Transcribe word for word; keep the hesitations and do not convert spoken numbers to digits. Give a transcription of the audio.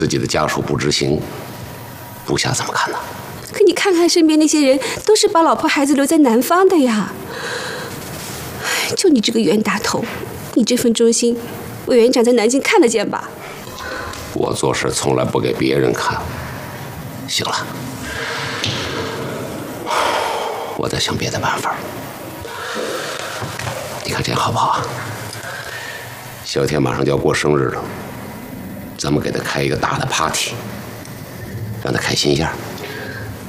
自己的家属不执行，部下怎么看呢？ 可你看看身边那些人，都是把老婆孩子留在南方的呀。就你这个冤大头，你这份忠心，委员长在南京看得见吧？ 我做事从来不给别人看。行了，我再想别的办法。你看这样好不好啊？小天马上就要过生日了，咱们给他开一个大的 party， 让他开心一下。